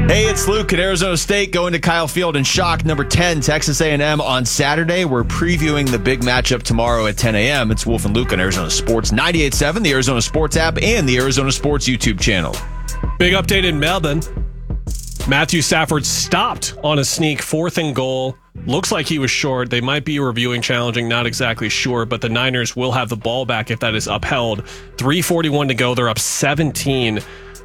Hey, it's Luke at Arizona State going to Kyle Field in shock. Number 10, Texas A&M on Saturday. We're previewing the big matchup tomorrow at 10 a.m. It's Wolf and Luke on Arizona Sports 98.7, the Arizona Sports app, and the Arizona Sports YouTube channel. Big update in Melbourne. Matthew Stafford stopped on a sneak, 4th and goal. Looks like he was short. They might be reviewing challenging, not exactly sure, but the Niners will have the ball back if that is upheld. 3:41 to go. They're up 17-7.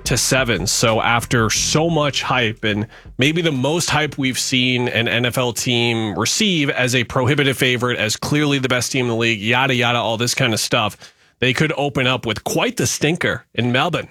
So after so much hype, and maybe the most hype we've seen an NFL team receive as a prohibitive favorite, as clearly the best team in the league, yada, yada, all this kind of stuff, they could open up with quite the stinker in Melbourne.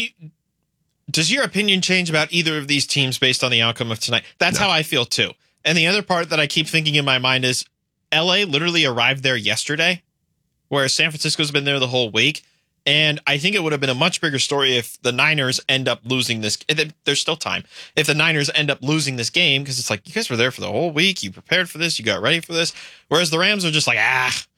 Does your opinion change about either of these teams based on the outcome of tonight? That's how I feel too. And the other part that I keep thinking in my mind is LA literally arrived there yesterday, whereas San Francisco's been there the whole week. And I think it would have been a much bigger story if the Niners end up losing this. There's still time. If the Niners end up losing this game, because it's like, you guys were there for the whole week. You prepared for this. You got ready for this. Whereas the Rams are just like,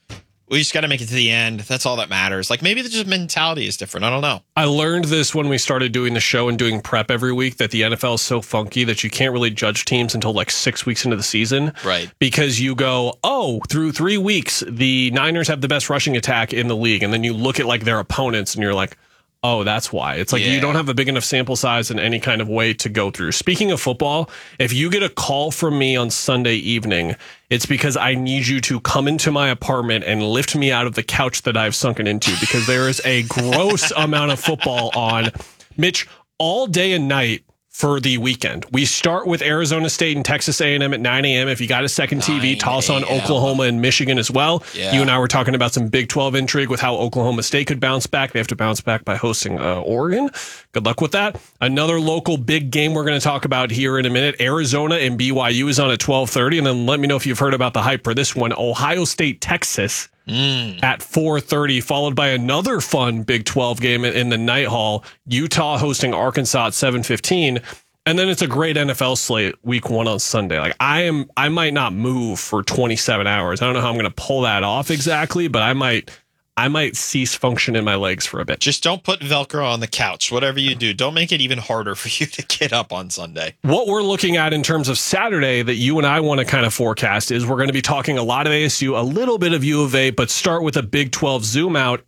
we just got to make it to the end. That's all that matters. Like, maybe the just mentality is different. I don't know. I learned this when we started doing the show and doing prep every week, that the NFL is so funky that you can't really judge teams until like 6 weeks into the season. Right. Because you go, through 3 weeks, the Niners have the best rushing attack in the league. And then you look at like their opponents and you're like, oh, that's why. It's like you don't have a big enough sample size in any kind of way to go through. Speaking of football, if you get a call from me on Sunday evening, it's because I need you to come into my apartment and lift me out of the couch that I've sunken into, because there is a gross amount of football on. Mitch, all day and night for the weekend. We start with Arizona State and Texas A&M at 9 a.m. If you got a second TV, toss on Oklahoma and Michigan as well. Yeah. You and I were talking about some Big 12 intrigue with how Oklahoma State could bounce back. They have to bounce back by hosting Oregon. Good luck with that. Another local big game we're going to talk about here in a minute. Arizona and BYU is on at 12:30. And then let me know if you've heard about the hype for this one. Ohio State, Texas. At 4:30, followed by another fun Big 12 game in the night hall. Utah hosting Arkansas at 7:15. And then it's a great NFL slate week 1 on Sunday. Like I might not move for 27 hours. I don't know how I'm going to pull that off exactly, but I might cease function in my legs for a bit. Just don't put Velcro on the couch. Whatever you do, don't make it even harder for you to get up on Sunday. What we're looking at in terms of Saturday that you and I want to kind of forecast is we're going to be talking a lot of ASU, a little bit of U of A, but start with a Big 12 zoom out.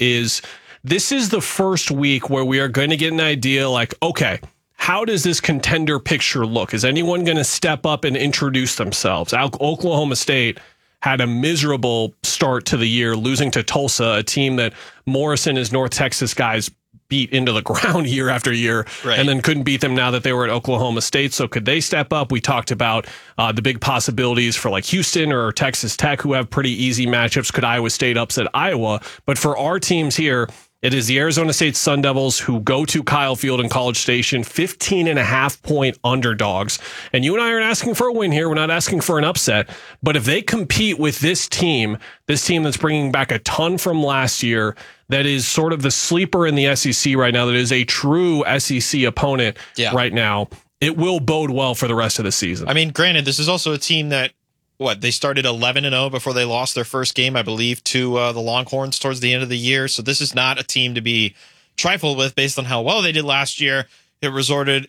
This is the first week where we are going to get an idea like, okay, how does this contender picture look? Is anyone going to step up and introduce themselves? Oklahoma State had a miserable start to the year, losing to Tulsa, a team that Morrison, his North Texas guys, beat into the ground year after year, and then couldn't beat them now that they were at Oklahoma State. So could they step up? We talked about the big possibilities for like Houston or Texas Tech, who have pretty easy matchups. Could Iowa State upset Iowa? But for our teams here, it is the Arizona State Sun Devils who go to Kyle Field in College Station, 15.5-point underdogs. And you and I aren't asking for a win here. We're not asking for an upset. But if they compete with this team that's bringing back a ton from last year, that is sort of the sleeper in the SEC right now, that is a true SEC opponent right now, it will bode well for the rest of the season. I mean, granted, this is also a team that, they started 11-0 before they lost their first game, I believe, to the Longhorns towards the end of the year. So this is not a team to be trifled with based on how well they did last year. It resulted,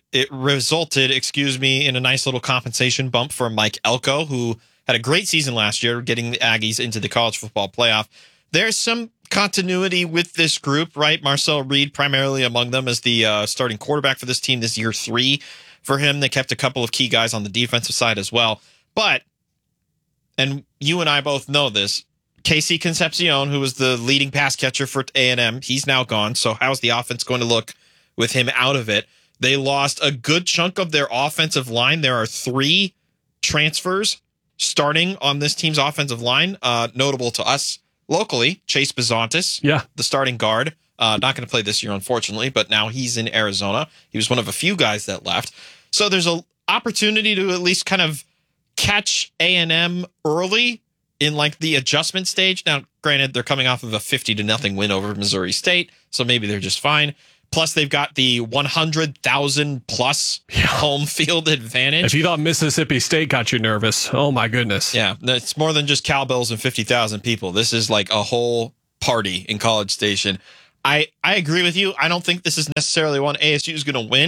in a nice little compensation bump for Mike Elko, who had a great season last year, getting the Aggies into the college football playoff. There's some continuity with this group, right? Marcel Reed primarily among them as the starting quarterback for this team. This year 3 for him. They kept a couple of key guys on the defensive side as well. But, and you and I both know this, Casey Concepcion, who was the leading pass catcher for A&M, he's now gone. So how's the offense going to look with him out of it? They lost a good chunk of their offensive line. There are 3 transfers starting on this team's offensive line. Notable to us locally, Chase Bizontis, the starting guard. Not going to play this year, unfortunately, but now he's in Arizona. He was one of a few guys that left. So there's an opportunity to at least kind of catch A&M early in like the adjustment stage. Now, granted, they're coming off of a 50-0 win over Missouri State, so maybe they're just fine. Plus, they've got the 100,000 plus home field advantage. If you thought Mississippi State got you nervous, oh my goodness. Yeah, it's more than just cowbells and 50,000 people. This is like a whole party in College Station. I agree with you. I don't think this is necessarily one ASU is going to win.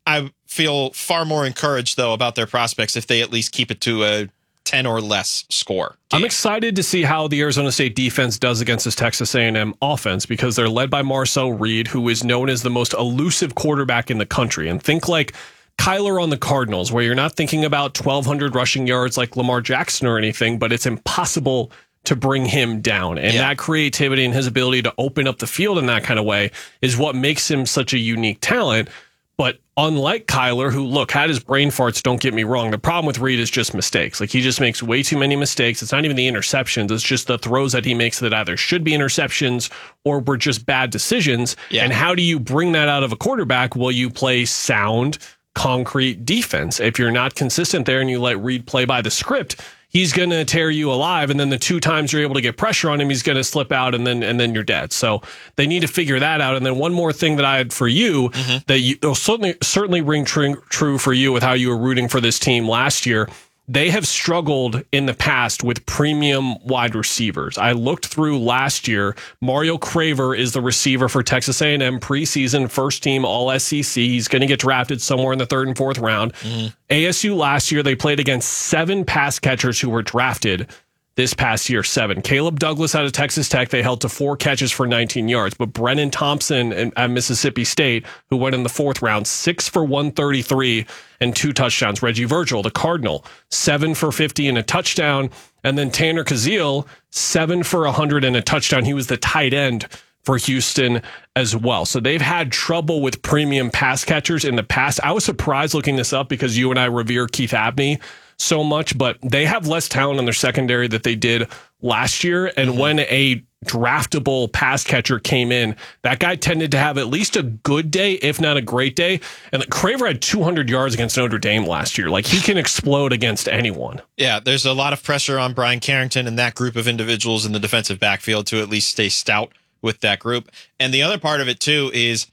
I feel far more encouraged, though, about their prospects if they at least keep it to a 10 or less score game. I'm excited to see how the Arizona State defense does against this Texas A&M offense, because they're led by Marcel Reed, who is known as the most elusive quarterback in the country. And think like Kyler on the Cardinals, where you're not thinking about 1,200 rushing yards like Lamar Jackson or anything, but it's impossible to bring him down. And that creativity and his ability to open up the field in that kind of way is what makes him such a unique talent. But unlike Kyler, who, look, had his brain farts, don't get me wrong, the problem with Reed is just mistakes. Like, he just makes way too many mistakes. It's not even the interceptions. It's just the throws that he makes that either should be interceptions or were just bad decisions. Yeah. And how do you bring that out of a quarterback? Well, you play sound, concrete defense. If you're not consistent there and you let Reed play by the script, he's going to tear you alive. And then the 2 times you're able to get pressure on him, he's going to slip out and then you're dead. So they need to figure that out. And then one more thing that I had for you that it'll certainly ring true for you with how you were rooting for this team last year. They have struggled in the past with premium wide receivers. I looked through last year. Mario Craver is the receiver for Texas A&M preseason first team all SEC. He's going to get drafted somewhere in the 3rd and 4th round. ASU last year, they played against 7 pass catchers who were drafted this past year, 7. Caleb Douglas out of Texas Tech, they held to 4 catches for 19 yards. But Brennan Thompson at Mississippi State, who went in the 4th round, 6 for 133 and 2 touchdowns. Reggie Virgil, the Cardinal, 7 for 50 and a touchdown. And then Tanner Kazeel, 7 for 100 and a touchdown. He was the tight end for Houston as well. So they've had trouble with premium pass catchers in the past. I was surprised looking this up because you and I revere Keith Abney so much, but they have less talent in their secondary that they did last year. And when a draftable pass catcher came in, that guy tended to have at least a good day, if not a great day. And Craver had 200 yards against Notre Dame last year. Like, he can explode against anyone. Yeah, there's a lot of pressure on Brian Carrington and that group of individuals in the defensive backfield to at least stay stout with that group. And the other part of it, too, is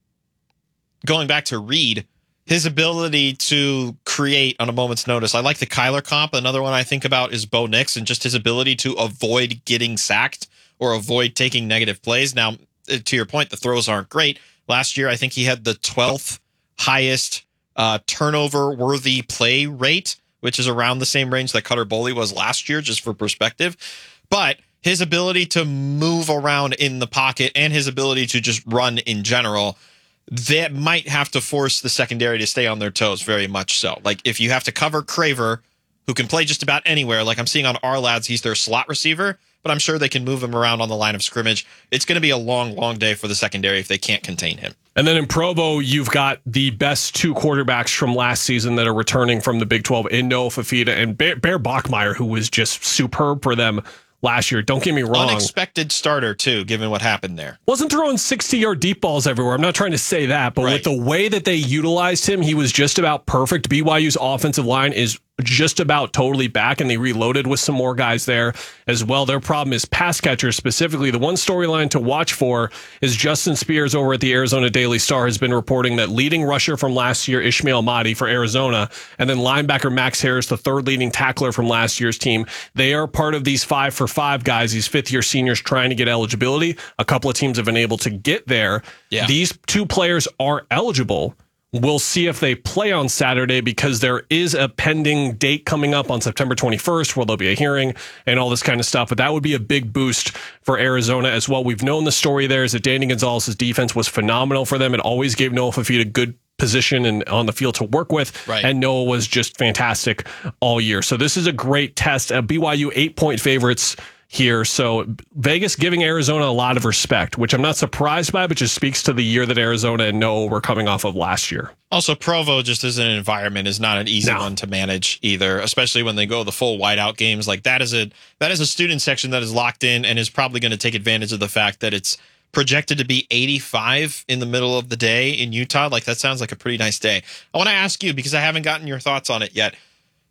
going back to Reed, his ability to create on a moment's notice. I like the Kyler comp. Another one I think about is Bo Nix and just his ability to avoid getting sacked or avoid taking negative plays. Now, to your point, the throws aren't great. Last year, I think he had the 12th highest turnover-worthy play rate, which is around the same range that Cutter Boley was last year, just for perspective. But his ability to move around in the pocket and his ability to just run in general, that might have to force the secondary to stay on their toes, very much so. Like, if you have to cover Craver, who can play just about anywhere, like I'm seeing on our lads, he's their slot receiver, but I'm sure they can move him around on the line of scrimmage. It's going to be a long, long day for the secondary if they can't contain him. And then in Provo, you've got the best 2 quarterbacks from last season that are returning from the Big 12 in Noah Fafita and Bear Bachmeier, who was just superb for them last year. Don't get me wrong. Unexpected starter, too, given what happened there. Wasn't throwing 60-yard deep balls everywhere. I'm not trying to say that, but with the way that they utilized him, he was just about perfect. BYU's offensive line is just about totally back, and they reloaded with some more guys there as well. Their problem is pass catchers specifically. The one storyline to watch for is Justin Spears over at the Arizona Daily Star has been reporting that leading rusher from last year, Ishmael Mahdi for Arizona, and then linebacker Max Harris, the 3rd leading tackler from last year's team, they are part of these 5-for-5 guys, these 5th-year seniors trying to get eligibility. A couple of teams have been able to get there. Yeah. These 2 players are eligible. We'll see if they play on Saturday because there is a pending date coming up on September 21st where there'll be a hearing and all this kind of stuff. But that would be a big boost for Arizona as well. We've known the story there is that Danny Gonzalez's defense was phenomenal for them. It always gave Noah Fafita good position and on the field to work with. Right. And Noah was just fantastic all year. So this is a great test. BYU 8-point favorites here. So Vegas giving Arizona a lot of respect, which I'm not surprised by, but just speaks to the year that Arizona and Noah were coming off of last year. Also, Provo, just as an environment, is not an easy one to manage either, especially when they go the full whiteout games. Like, that is a student section that is locked in and is probably going to take advantage of the fact that it's projected to be 85 in the middle of the day in Utah. Like, that sounds like a pretty nice day. I want to ask you, because I haven't gotten your thoughts on it yet.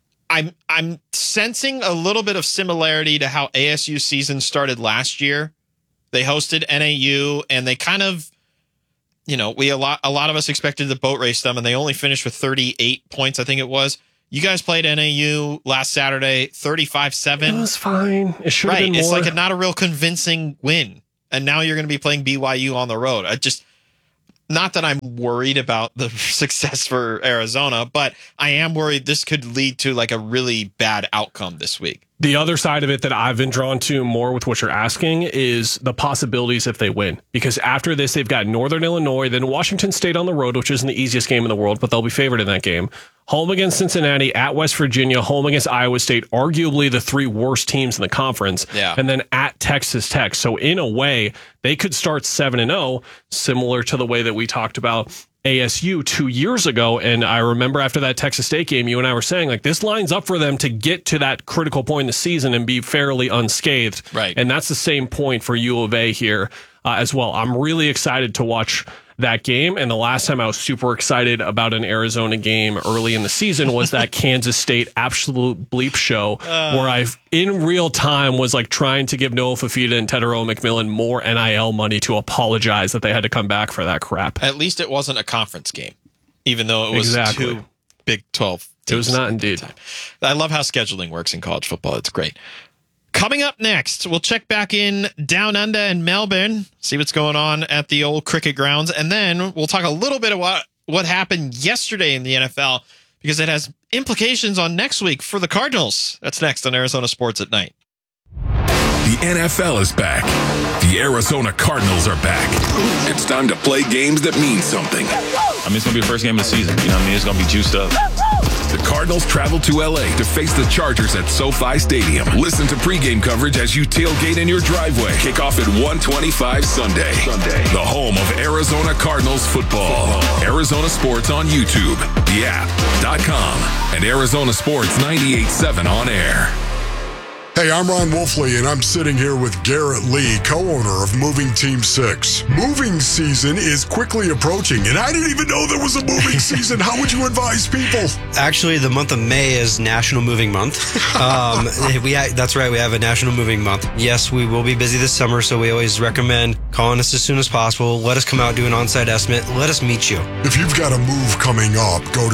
I'm sensing a little bit of similarity to how ASU season started last year. They hosted NAU and they kind of, a lot of us expected to boat race them, and they only finished with 38 points, I think it was. You guys played NAU last Saturday, 35-7. It was fine. It should have been more. It's like not a real convincing win. And now you're going to be playing BYU on the road. not that I'm worried about the success for Arizona, but I am worried this could lead to like a really bad outcome this week. The other side of it that I've been drawn to more with what you're asking is the possibilities if they win. Because after this, they've got Northern Illinois, then Washington State on the road, which isn't the easiest game in the world, but they'll be favored in that game. Home against Cincinnati, at West Virginia, home against Iowa State, arguably the 3 worst teams in the conference. Yeah. And then at Texas Tech. So in a way, they could start 7-0, similar to the way that we talked about ASU 2 years ago. And I remember after that Texas State game, you and I were saying, like, this lines up for them to get to that critical point in the season and be fairly unscathed. Right. And that's the same point for U of A here as well. I'm really excited to watch that game. And the last time I was super excited about an Arizona game early in the season was that Kansas State absolute bleep show where I, in real time, was like trying to give Noah Fafita and Tedero McMillan more NIL money to apologize that they had to come back for that crap. At least it wasn't a conference game, even though it was two Big 12 teams. It was not indeed. I love how scheduling works in college football. It's great. Coming up next, we'll check back in Down Under in Melbourne, see what's going on at the old cricket grounds, and then we'll talk a little bit about what happened yesterday in the NFL, because it has implications on next week for the Cardinals. That's next on Arizona Sports at Night. The NFL is back. The Arizona Cardinals are back. It's time to play games that mean something. I mean, it's going to be the first game of the season. You know what I mean? It's going to be juiced up. The Cardinals travel to L.A. to face the Chargers at SoFi Stadium. Listen to pregame coverage as you tailgate in your driveway. Kickoff at 1:25 Sunday. The home of Arizona Cardinals football. Arizona Sports on YouTube, the app.com, and Arizona Sports 98.7 on air. Hey, I'm Ron Wolfley, and I'm sitting here with Garrett Lee, co-owner of Moving Team 6. Moving season is quickly approaching, and I didn't even know there was a moving season. How would you advise people? Actually, the month of May is National Moving Month. That's right, we have a National Moving Month. Yes, we will be busy this summer, so we always recommend calling us as soon as possible. Let us come out, do an on-site estimate. Let us meet you. If you've got a move coming up, go to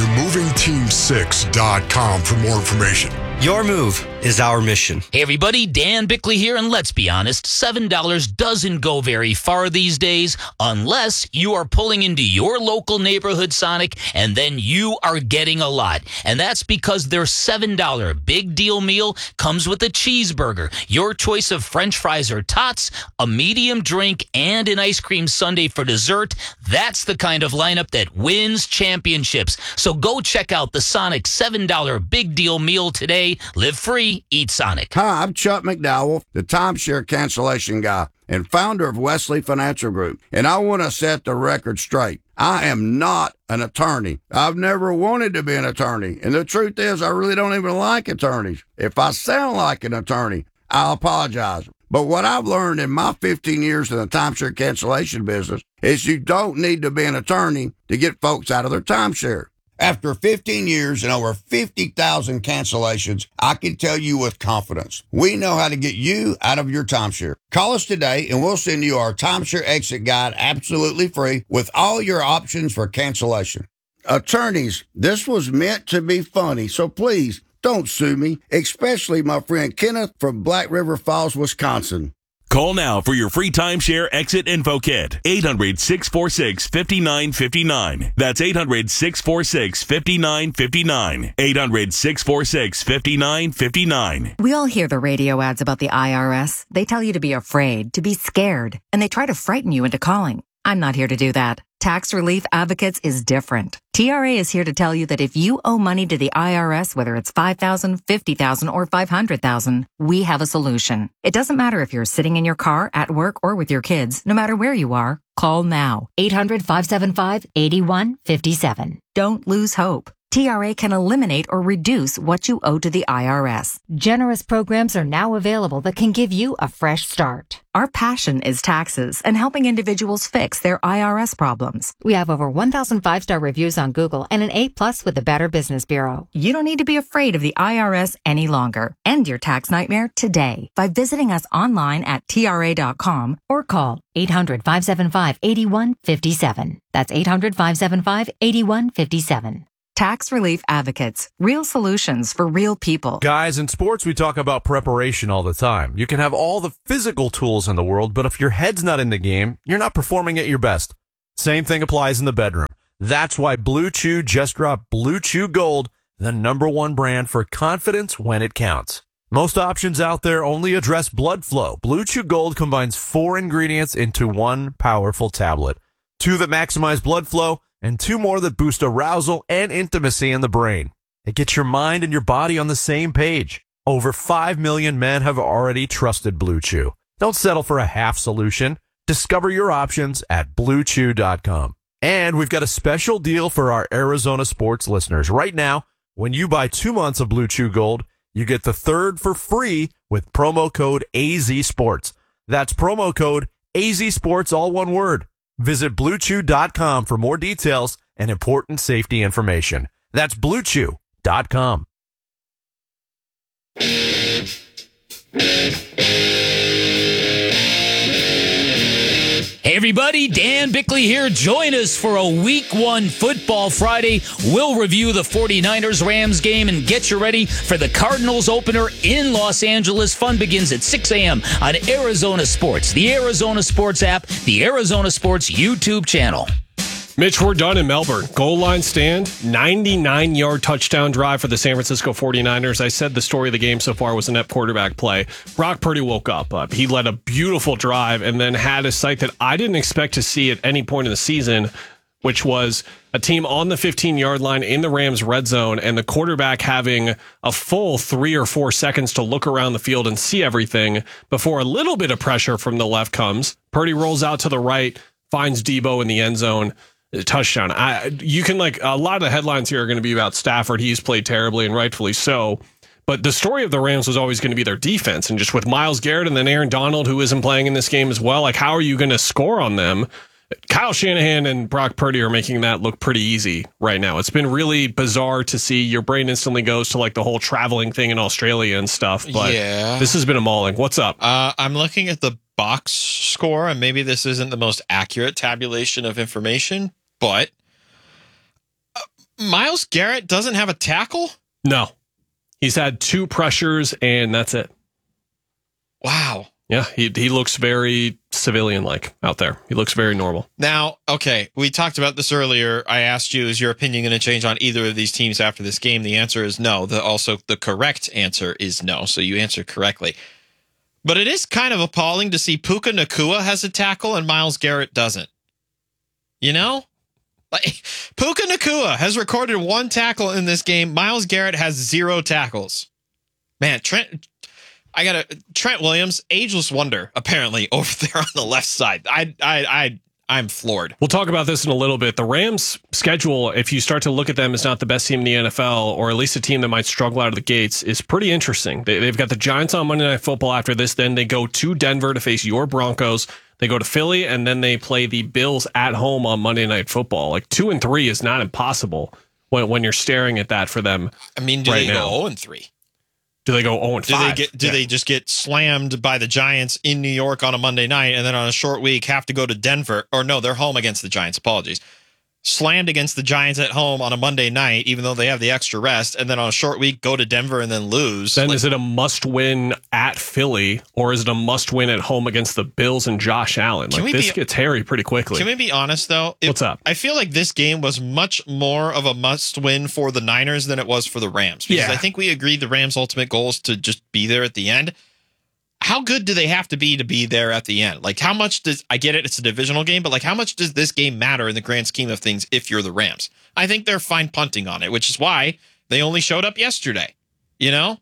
movingteam6.com for more information. Your move is our mission. Hey everybody, Dan Bickley here, and let's be honest, $7 doesn't go very far these days unless you are pulling into your local neighborhood Sonic and then you are getting a lot. And that's because their $7 big deal meal comes with a cheeseburger, your choice of french fries or tots, a medium drink, and an ice cream sundae for dessert. That's the kind of lineup that wins championships. So go check out the Sonic $7 big deal meal today. Live free, eat Sonic. Hi, I'm Chuck McDowell, the timeshare cancellation guy and founder of Wesley Financial Group. And I want to set the record straight. I am not an attorney. I've never wanted to be an attorney. And the truth is, I really don't even like attorneys. If I sound like an attorney, I'll apologize. But what I've learned in my 15 years in the timeshare cancellation business is you don't need to be an attorney to get folks out of their timeshare. After 15 years and over 50,000 cancellations, I can tell you with confidence, we know how to get you out of your timeshare. Call us today and we'll send you our timeshare exit guide absolutely free with all your options for cancellation. Attorneys, this was meant to be funny, so please don't sue me, especially my friend Kenneth from Black River Falls, Wisconsin. Call now for your free timeshare exit info kit. 800-646-5959. That's 800-646-5959. 800-646-5959. We all hear the radio ads about the IRS. They tell you to be afraid, to be scared, and they try to frighten you into calling. I'm not here to do that. Tax Relief Advocates is different. TRA is here to tell you that if you owe money to the IRS, whether it's $5,000, $50,000, or $500,000, we have a solution. It doesn't matter if you're sitting in your car, at work, or with your kids. No matter where you are, call now. 800-575-8157. Don't lose hope. TRA can eliminate or reduce what you owe to the IRS. Generous programs are now available that can give you a fresh start. Our passion is taxes and helping individuals fix their IRS problems. We have over 1,000 5-star reviews on Google and an A+ with the Better Business Bureau. You don't need to be afraid of the IRS any longer. End your tax nightmare today by visiting us online at TRA.com or call 800-575-8157. That's 800-575-8157. Tax Relief Advocates. Real solutions for real people. Guys, in sports, we talk about preparation all the time. You can have all the physical tools in the world, but if your head's not in the game, you're not performing at your best. Same thing applies in the bedroom. That's why Blue Chew just dropped Blue Chew Gold, the #1 brand for confidence when it counts. Most options out there only address blood flow. Blue Chew Gold combines 4 ingredients into one powerful tablet. 2 that maximize blood flow and 2 more that boost arousal and intimacy in the brain. It gets your mind and your body on the same page. Over 5 million men have already trusted Blue Chew. Don't settle for a half solution. Discover your options at BlueChew.com. And we've got a special deal for our Arizona sports listeners. Right now, when you buy 2 months of Blue Chew Gold, you get the 3rd for free with promo code AZSports. That's promo code AZSports, all one word. Visit BlueChew.com for more details and important safety information. That's BlueChew.com. Hey everybody, Dan Bickley here. Join us for a Week 1 Football Friday. We'll review the 49ers-Rams game and get you ready for the Cardinals opener in Los Angeles. Fun begins at 6 a.m. on Arizona Sports, the Arizona Sports app, the Arizona Sports YouTube channel. Mitch, we're done in Melbourne. Goal line stand, 99-yard touchdown drive for the San Francisco 49ers. I said the story of the game so far was a net quarterback play. Brock Purdy woke up. He led a beautiful drive and then had a sight that I didn't expect to see at any point in the season, which was a team on the 15-yard line in the Rams red zone and the quarterback having a full 3 or 4 seconds to look around the field and see everything before a little bit of pressure from the left comes. Purdy rolls out to the right, finds Debo in the end zone. Touchdown. You can a lot of the headlines here are going to be about Stafford. He's played terribly and rightfully so. But the story of the Rams was always going to be their defense. And just with Myles Garrett and then Aaron Donald, who isn't playing in this game as well, how are you going to score on them? Kyle Shanahan and Brock Purdy are making that look pretty easy right now. It's been really bizarre to see. Your brain instantly goes to the whole traveling thing in Australia and stuff. But yeah, this has been a mauling. What's up? I'm looking at the box score, and maybe this isn't the most accurate tabulation of information, but Myles Garrett doesn't have a tackle? No. He's had 2 pressures, and that's it. Wow. Yeah, he looks very civilian-like out there. He looks very normal. Now, okay, we talked about this earlier. I asked you, is your opinion going to change on either of these teams after this game? The answer is no. The correct answer is no, so you answered correctly. But it is kind of appalling to see Puka Nacua has a tackle and Myles Garrett doesn't. You know? Puka Nacua has recorded 1 tackle in this game. Myles Garrett has 0 tackles. Man, Trent Williams, ageless wonder, apparently, over there on the left side. I'm floored. We'll talk about this in a little bit. The Rams' schedule, if you start to look at them as not the best team in the NFL, or at least a team that might struggle out of the gates, is pretty interesting. They've got the Giants on Monday Night Football after this. Then they go to Denver to face your Broncos. They go to Philly, and then they play the Bills at home on Monday Night Football. 2-3 is not impossible when you're staring at that for them. I mean, do they go 0-3? Do they go 0-5? Do they just get slammed by the Giants in New York on a Monday night and then on a short week have to go to Denver? Or no, they're home against the Giants. Apologies. Slammed against the Giants at home on a Monday night, even though they have the extra rest, and then on a short week go to Denver and then lose. Then is it a must-win at Philly, or is it a must-win at home against the Bills and Josh Allen? This gets hairy pretty quickly. Can we be honest, though? What's up? I feel like this game was much more of a must-win for the Niners than it was for the Rams. Because I think we agreed the Rams' ultimate goal is to just be there at the end. How good do they have to be there at the end? How much does, I get it, it's a divisional game, but how much does this game matter in the grand scheme of things if you're the Rams? I think they're fine punting on it, which is why they only showed up yesterday. You know?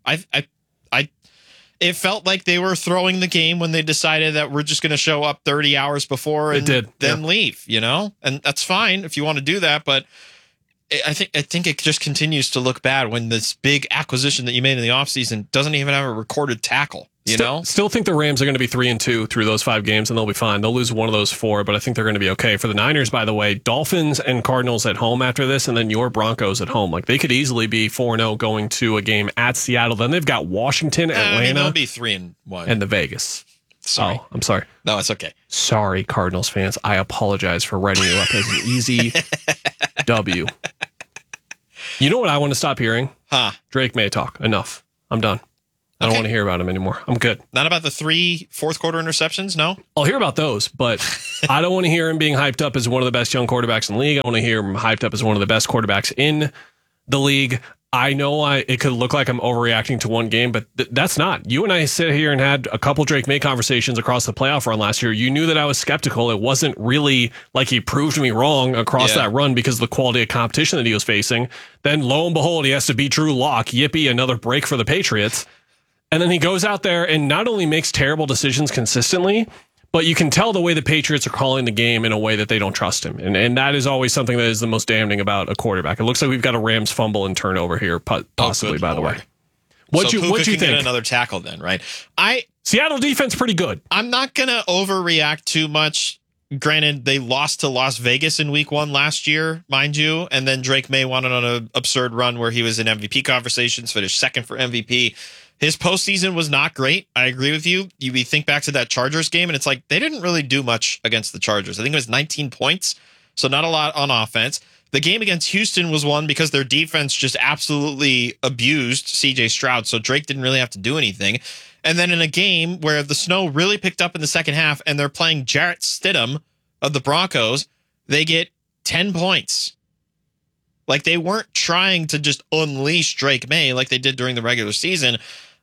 It felt like they were throwing the game when they decided that we're just going to show up 30 hours before and then leave, you know? And that's fine if you want to do that, but I think it just continues to look bad when this big acquisition that you made in the offseason doesn't even have a recorded tackle. Still think the Rams are going to be 3-2 through those 5 games, and they'll be fine. They'll lose one of those 4, but I think they're going to be okay. For the Niners, by the way, Dolphins and Cardinals at home after this, and then your Broncos at home. They could easily be 4-0 going to a game at Seattle. Then they've got Washington, Atlanta. They'll be 3-1. And the Vegas. Sorry. Oh, I'm sorry. No, it's okay. Sorry, Cardinals fans. I apologize for writing you up as an easy W. You know what I want to stop hearing? Huh? Drake May talk. Enough. I'm done. I don't want to hear about him anymore. I'm good. Not about the 3 fourth-quarter interceptions, no? I'll hear about those, but I don't want to hear him being hyped up as one of the best young quarterbacks in the league. I want to hear him hyped up as one of the best quarterbacks in the league. I know it could look like I'm overreacting to one game, but that's not. You and I sit here and had a couple Drake May conversations across the playoff run last year. You knew that I was skeptical. It wasn't really like he proved me wrong across that run because of the quality of competition that he was facing. Then lo and behold, he has to beat Drew Lock. Yippee, another break for the Patriots. And then he goes out there and not only makes terrible decisions consistently, but you can tell the way the Patriots are calling the game in a way that they don't trust him. And that is always something that is the most damning about a quarterback. It looks like we've got a Rams fumble and turnover here, possibly, by the way. What you think? Get another tackle then, right? Seattle defense pretty good. I'm not going to overreact too much. Granted, they lost to Las Vegas in week 1 last year, mind you. And then Drake May went on an absurd run where he was in MVP conversations, finished second for MVP. His postseason was not great. I agree with you. You think back to that Chargers game, and it's like they didn't really do much against the Chargers. I think it was 19 points, so not a lot on offense. The game against Houston was won because their defense just absolutely abused C.J. Stroud, so Drake didn't really have to do anything. And then in a game where the snow really picked up in the second half, and they're playing Jarrett Stidham of the Broncos, they get 10 points. Like, they weren't trying to just unleash Drake May like they did during the regular season.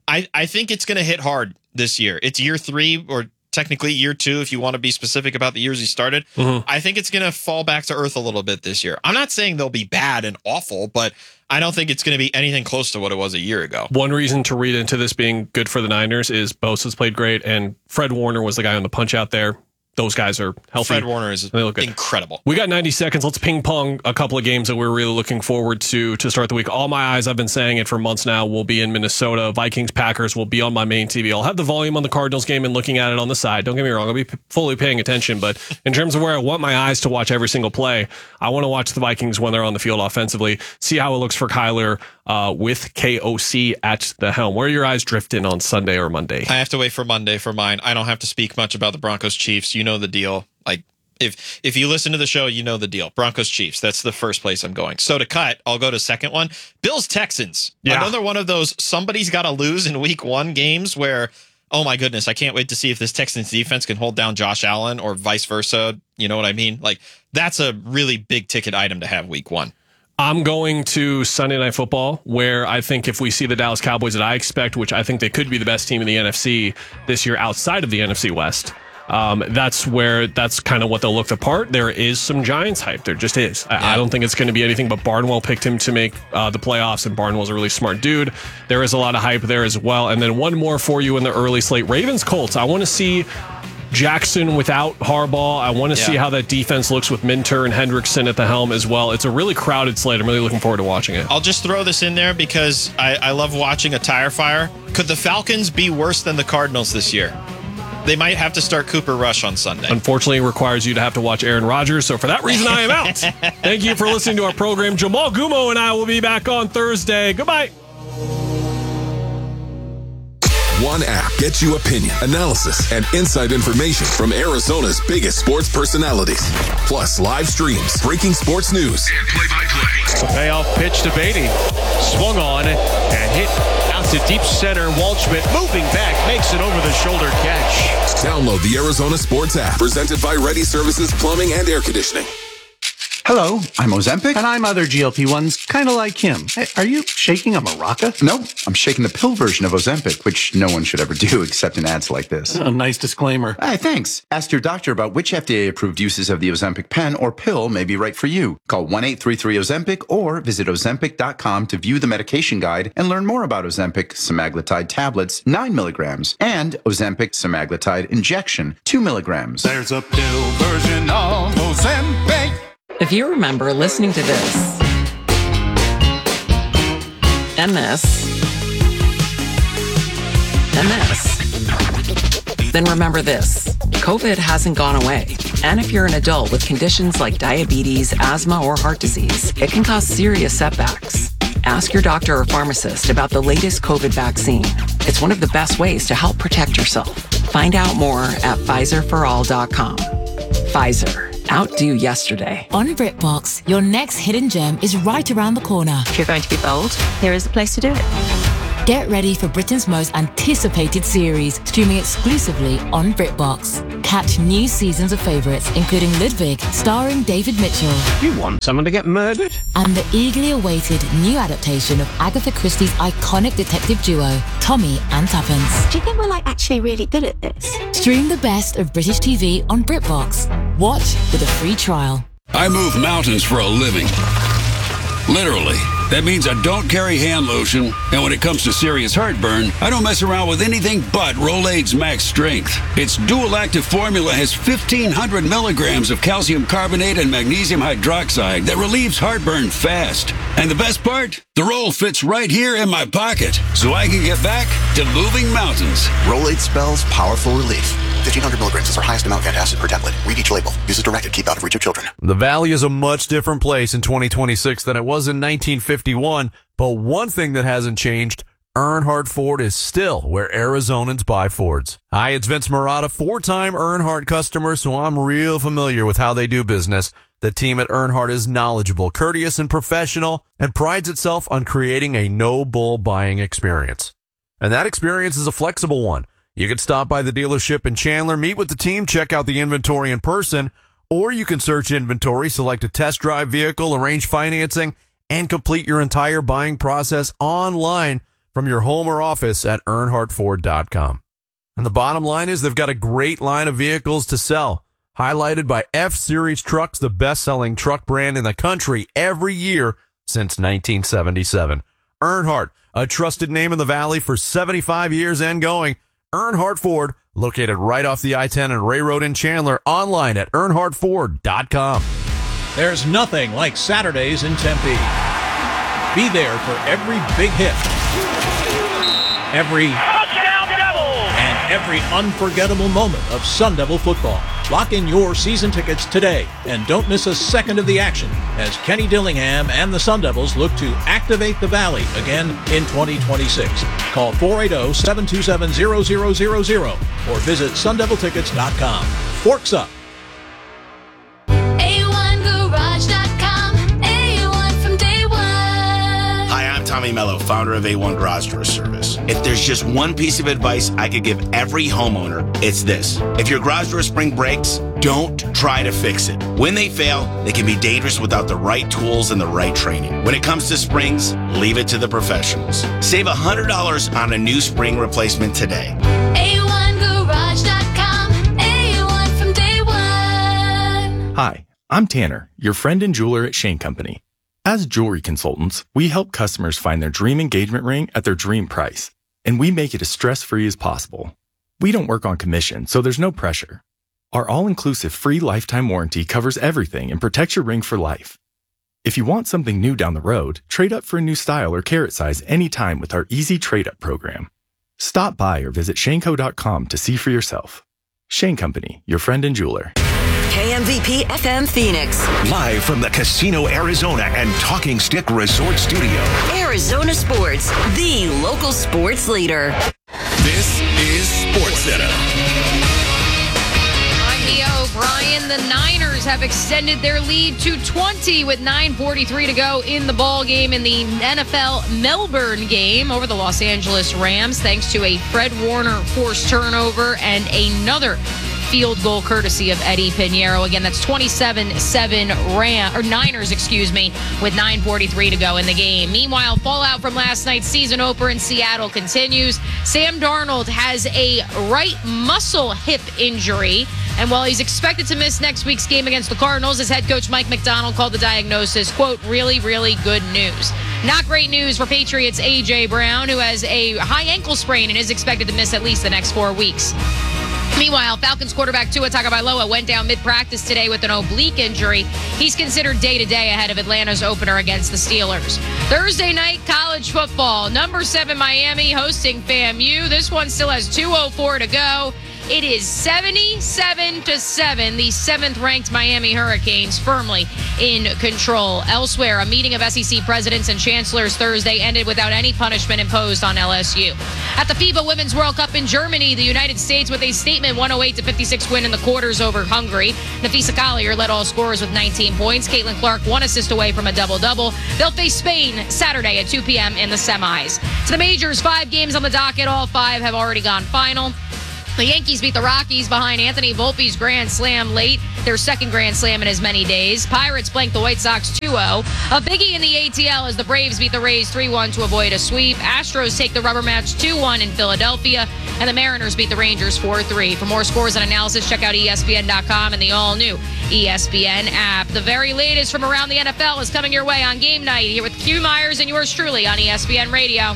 I think it's going to hit hard this year. It's year 3, or technically year 2, if you want to be specific about the years he started. I think it's going to fall back to earth a little bit this year. I'm not saying they'll be bad and awful, but I don't think it's going to be anything close to what it was a year ago. One reason to read into this being good for the Niners is Bosa's played great, and Fred Warner was the guy on the punch out there. Those guys are healthy. Fred Warner is incredible. We got 90 seconds. Let's ping pong a couple of games that we're really looking forward to start the week. All my eyes, I've been saying it for months now, will be in Minnesota. Vikings, Packers will be on my main TV. I'll have the volume on the Cardinals game and looking at it on the side. Don't get me wrong. I'll be fully paying attention. But in terms of where I want my eyes to watch every single play, I want to watch the Vikings when they're on the field offensively, see how it looks for Kyler with KOC at the helm. Where are your eyes drifting on Sunday or Monday? I have to wait for Monday for mine. I don't have to speak much about the Broncos Chiefs. You know the deal. Like, if you listen to the show, you know the deal. Broncos Chiefs. That's the first place I'm going. So to cut, I'll go to second one. Bills Texans. Yeah. Another one of those somebody's got to lose in week 1 games where, oh my goodness, I can't wait to see if this Texans defense can hold down Josh Allen or vice versa. You know what I mean? Like, that's a really big ticket item to have week 1. I'm going to Sunday Night Football, where I think if we see the Dallas Cowboys that I expect, which I think they could be the best team in the NFC this year outside of the NFC West, that's kind of what they'll look the part. There is some Giants hype. There just is. I don't think it's going to be anything, but Barnwell picked him to make the playoffs, and Barnwell's a really smart dude. There is a lot of hype there as well. And then one more for you in the early slate. Ravens Colts. I want to see Jackson without Harbaugh. I want to see how that defense looks with Minter and Hendrickson at the helm as well. It's a really crowded slate. I'm really looking forward to watching it. I'll just throw this in there because I love watching a tire fire. Could the Falcons be worse than the Cardinals this year? They might have to start Cooper Rush on Sunday. Unfortunately, it requires you to have to watch Aaron Rodgers. So for that reason, I am out. Thank you for listening to our program. Jamal Gumo and I will be back on Thursday. Goodbye. One app gets you opinion, analysis, and inside information from Arizona's biggest sports personalities. Plus live streams, breaking sports news, and play-by-play. Payoff pitch to Beatty. Swung on and hit out to deep center. Waldschmidt moving back, makes an over-the-shoulder catch. Download the Arizona Sports app, presented by Ready Services Plumbing and Air Conditioning. Hello, I'm Ozempic. And I'm other GLP-1s, kind of like him. Hey, are you shaking a maraca? No, I'm shaking the pill version of Ozempic, which no one should ever do except in ads like this. A nice disclaimer. Hey, thanks. Ask your doctor about which FDA-approved uses of the Ozempic pen or pill may be right for you. Call 1-833-OZEMPIC or visit Ozempic.com to view the medication guide and learn more about Ozempic semaglutide tablets, 9 milligrams, and Ozempic semaglutide injection, 2 milligrams. There's a pill version of Ozempic. If you remember listening to this, and this, and this, then remember this. COVID hasn't gone away. And if you're an adult with conditions like diabetes, asthma, or heart disease, it can cause serious setbacks. Ask your doctor or pharmacist about the latest COVID vaccine. It's one of the best ways to help protect yourself. Find out more at PfizerForAll.com. Pfizer. Outdo yesterday. On BritBox, your next hidden gem is right around the corner. If you're going to be bold, here is the place to do it. Get ready for Britain's most anticipated series, streaming exclusively on BritBox. Catch new seasons of favourites, including Ludwig, starring David Mitchell. You want someone to get murdered? And the eagerly awaited new adaptation of Agatha Christie's iconic detective duo, Tommy and Tuppence. Do you think we're actually really good at this? Stream the best of British TV on BritBox. Watch with a free trial. I move mountains for a living. Literally. That means I don't carry hand lotion, and when it comes to serious heartburn, I don't mess around with anything but Rolaids Max Strength. Its dual-active formula has 1,500 milligrams of calcium carbonate and magnesium hydroxide that relieves heartburn fast. And the best part? The roll fits right here in my pocket, so I can get back to moving mountains. Rolaids spells powerful relief. 1,500 milligrams is our highest amount of antacid per tablet. Read each label. Use as directed. Keep out of reach of children. The Valley is a much different place in 2026 than it was in 1951, but one thing that hasn't changed, Earnhardt Ford is still where Arizonans buy Fords. Hi, it's Vince Marotta, four-time Earnhardt customer, so I'm real familiar with how they do business. The team at Earnhardt is knowledgeable, courteous, and professional, and prides itself on creating a no-bull buying experience. And that experience is a flexible one. You can stop by the dealership in Chandler, meet with the team, check out the inventory in person, or you can search inventory, select a test drive vehicle, arrange financing, and complete your entire buying process online from your home or office at EarnhardtFord.com. And the bottom line is they've got a great line of vehicles to sell, highlighted by F-Series trucks, the best-selling truck brand in the country every year since 1977. Earnhardt, a trusted name in the Valley for 75 years and going. Earnhardt Ford, located right off the I-10 and Ray Road in Chandler, online at EarnhardtFord.com. There's nothing like Saturdays in Tempe. Be there for every big hit, every touchdown Devils, and every unforgettable moment of Sun Devil football. Lock in your season tickets today and don't miss a second of the action as Kenny Dillingham and the Sun Devils look to activate the Valley again in 2026. Call 480-727-0000 or visit sundeviltickets.com. Forks up. A1Garage.com. A1 from day one. Hi, I'm Tommy Mello, founder of A1 Garage Door Service. If there's just one piece of advice I could give every homeowner, it's this. If your garage door spring breaks, don't try to fix it. When they fail, they can be dangerous without the right tools and the right training. When it comes to springs, leave it to the professionals. Save $100 on a new spring replacement today. A1Garage.com. A1 from day one. Hi, I'm Tanner, your friend and jeweler at Shane Company. As jewelry consultants, we help customers find their dream engagement ring at their dream price, and we make it as stress-free as possible. We don't work on commission, so there's no pressure. Our all-inclusive free lifetime warranty covers everything and protects your ring for life. If you want something new down the road, trade up for a new style or carat size anytime with our easy trade-up program. Stop by or visit shaneco.com to see for yourself. Shane Company, your friend and jeweler. KMVP FM Phoenix. Live from the Casino Arizona and Talking Stick Resort Studio. Arizona Sports, the local sports leader. This is SportsCenter. I'm Mia O'Brien. The Niners have extended their lead to 20 with 9:43 to go in the ball game in the NFL Melbourne game over the Los Angeles Rams, thanks to a Fred Warner forced turnover and another field goal courtesy of Eddie Pinheiro. Again, that's 27-7 Niners, with 9:43 to go in the game. Meanwhile, fallout from last night's season opener in Seattle continues. Sam Darnold has a right muscle hip injury, and while he's expected to miss next week's game against the Cardinals, his head coach Mike McDonald called the diagnosis, quote, really, really good news. Not great news for Patriots' A.J. Brown, who has a high ankle sprain and is expected to miss at least the next 4 weeks. Meanwhile, Falcons quarterback Tua Tagovailoa went down mid-practice today with an oblique injury. He's considered day-to-day ahead of Atlanta's opener against the Steelers. Thursday night college football. Number 7 Miami hosting FAMU. This one still has 2:04 to go It is 77-7. The 7th-ranked Miami Hurricanes firmly in control. Elsewhere, a meeting of SEC presidents and chancellors Thursday ended without any punishment imposed on LSU. At the FIBA Women's World Cup in Germany, the United States with a statement 108-56 win in the quarters over Hungary. Nafisa Collier led all scorers with 19 points. Caitlin Clark 1 assist away from a double-double. They'll face Spain Saturday at 2 p.m. in the semis. To the majors, 5 games on the docket. All 5 have already gone final. The Yankees beat the Rockies behind Anthony Volpe's grand slam late, their second grand slam in as many days. Pirates blanked the White Sox 2-0. A biggie in the ATL as the Braves beat the Rays 3-1 to avoid a sweep. Astros take the rubber match 2-1 in Philadelphia, and the Mariners beat the Rangers 4-3. For more scores and analysis, check out ESPN.com and the all-new ESPN app. The very latest from around the NFL is coming your way on Game Night here with Q Myers and yours truly on ESPN Radio.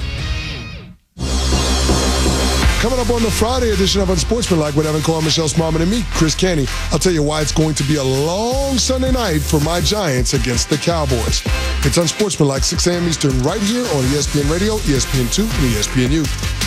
Coming up on the Friday edition of Unsportsmanlike with Evan Cohen, Michelle Smallman, and me, Chris Canty. I'll tell you why it's going to be a long Sunday night for my Giants against the Cowboys. It's Unsportsmanlike, 6 a.m. Eastern, right here on ESPN Radio, ESPN2, and ESPNU.